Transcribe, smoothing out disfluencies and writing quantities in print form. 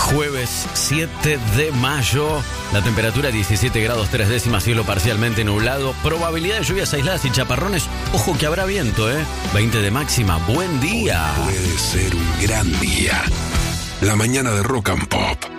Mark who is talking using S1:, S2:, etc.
S1: Jueves 7 de mayo, la temperatura 17 grados 3 décimas, cielo parcialmente nublado, probabilidad de lluvias aisladas y chaparrones. Ojo que habrá viento, 20 de máxima, buen día.
S2: Puede ser un gran día. La mañana de Rock and Pop.